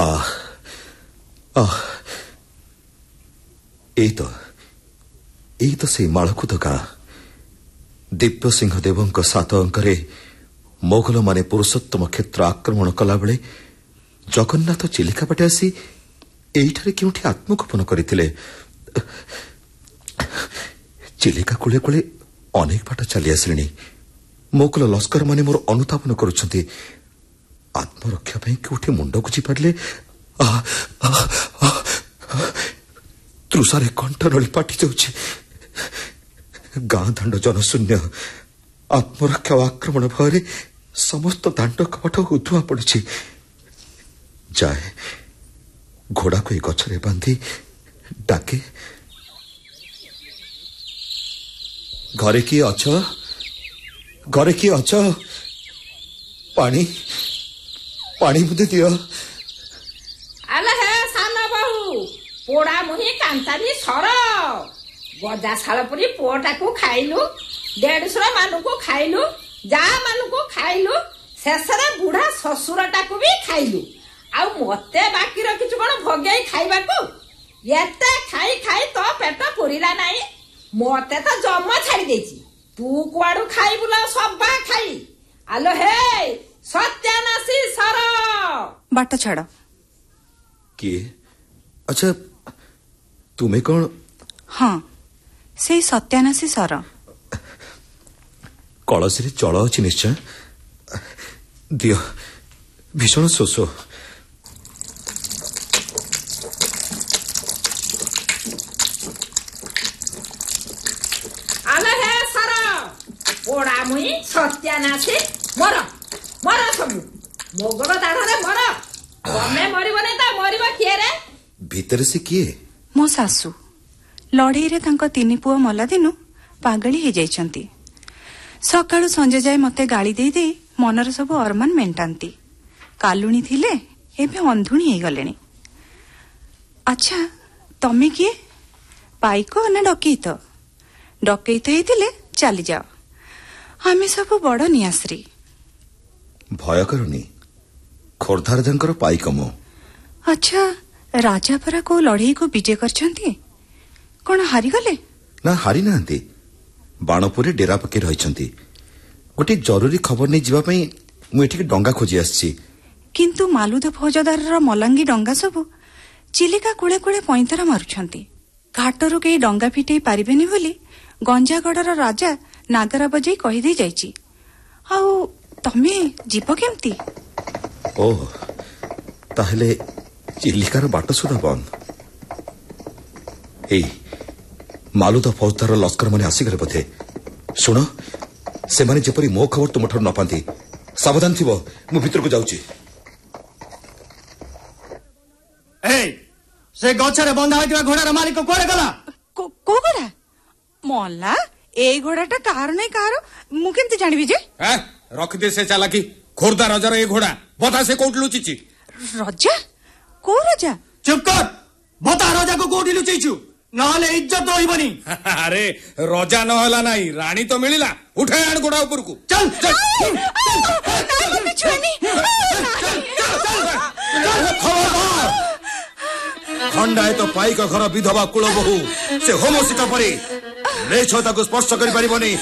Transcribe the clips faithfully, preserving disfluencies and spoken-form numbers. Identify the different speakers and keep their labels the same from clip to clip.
Speaker 1: आह आह एई तो एई तो से मालकुद गाँ दिव्य सिंहदेव सात अंकरे मोगल माने पुरुषोत्तम क्षेत्र आक्रमण कला बेले जगन्नाथ चिलिका बाटे आसी एइठारे केउठी आत्मगोपन करथिले। चिलिका कुले कुले अनेक बाट चली आसलिनी। मोगल लस्कर माने मोर अनुधावन करुछंती। आत्मरक्षा पई केउठी मुंड गुजी पारले तृषारे कंठ नली पाटी जाउछि। गाँ दांड जनशून्य। आत्मरक्षा आक्रमण भୟରେ समस्त दांड कपट उधुआ पड़ी। जाए घोड़ा को गछरे बांधी डाके, घरे किए अछ? घरे किए अछ? पानी पानी मुदे दियो।
Speaker 2: आले हे साना बहु पोड़ा मुही कांतानी सर गजा शालपुरी पुओटा को खाइलु, देढ़शुर मानु को खाइलु, जा मानु को खाइलु, शेषरे बुढ़ा ससुरटा को भी खाइलु। आ मते बाकी रखिछु कोन भगेई खाइबा को? एते खाई खाई तो पेट पुरीला नाही। मते तो जम्मा छाड़ी देछि। तू कुआडू खाइबुला सबा खाई। आलो हे सत्यानासी सर
Speaker 3: बाट छाड़।
Speaker 1: किए? अच्छा तुम्हें कौन?
Speaker 3: हाँ से सत्यानासी सर।
Speaker 1: कलसी चल अच्छी निश्चय दियो। भीषण शोष।
Speaker 2: आलो हे सर पोड़ा मुही सत्यानासी मर मर सब मोगल दाढ़े मर। तमे मरिब नै ता मरिब किए रे?
Speaker 1: भीतर से किए?
Speaker 3: मो सासू लड़ई रे तांको तीन पुआ मला दिनु पागली हे जाइछंती। सकाळु संजे जाए मते गाली देई देई मनर सब अरमान मेंटांती। कालुणी थिले एबे अंधुणी हे गलेनी। अच्छा तमे किए? पाइको ना डकैत? डकैत हेतिले चली जाओ। आमे सब बड़ नियाश्री।
Speaker 1: भय करनी खोर्धा राजांकर पाइक मो।
Speaker 3: अच्छा राजा परा को लड़ई को विजय करछंती? कोन हारी गले?
Speaker 1: ना हारी नांती। बाणपुरे डेरा पके रहिछंती। गोटे जरूरी खबर नै जीवा पई मु एठी डंगा खोजी आछी।
Speaker 3: किंतु मालुद फौजदार रो मलंगी डंगा सब चिलिका कुळे कुळे पैंतरा मारुछंती। घाटरू के डंगा फिटै पारिबेनी बोली गंजागडर राजा नागरा बजै कहि दे जाईची। आउ तमे जीव केमती?
Speaker 1: ओह ताहले चिलिकार बाट सुधा बंद। ए मालुद फौजदार लस्कर माने आसीगले बोधे। सुनो से माने जेपरी मो खबर तुमठर न पांती। सावधान थिबो। मु भीतर को जाउची।
Speaker 4: ए से गछरे बंधा होइतबा घोड़ार मालिक कोरे गला?
Speaker 3: को को घोड़ा? मोल्ला ए घोड़ाटा कार नै कार मु केमते जानिबि जे?
Speaker 5: ए रख दे से चालाकी। खोर्धा राजार ए घोड़ा बता से कोट लुचिची।
Speaker 3: राजा को राजा?
Speaker 4: चुप कर। बता राजा को कोठी लुचीछु नहले इज्जत रहिबनी।
Speaker 5: अरे रजा न होला नाही रानी तो मिलिला। उठे आण घोड़ा ऊपर को।
Speaker 4: चल चल
Speaker 1: खंडाए तो पाइक घर विधवा कुल बहु से होमोसिका परी रेछ ताको स्पर्श करि परिबनी।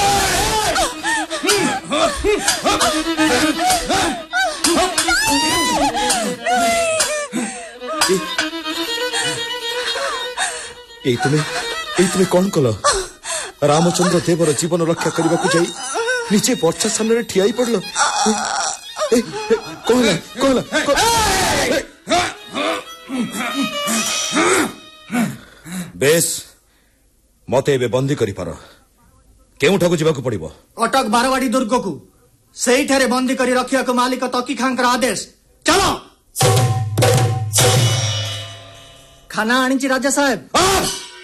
Speaker 1: ए तुमे ए तुमे कौन कल? रामचंद्र देवर जीवन रक्षा करने को जाई नीचे वर्षा सामने ठियाई पड़ल। कहला कहला बेस मते एबे बंदी करि पार। केउठा जावाक पड़िबो?
Speaker 4: कटक बारवाड़ी दुर्ग को सेठारे बंदी करी रखिया को मालिक तकी खांकर आदेश। चलो खाना आनी राजा साहेब।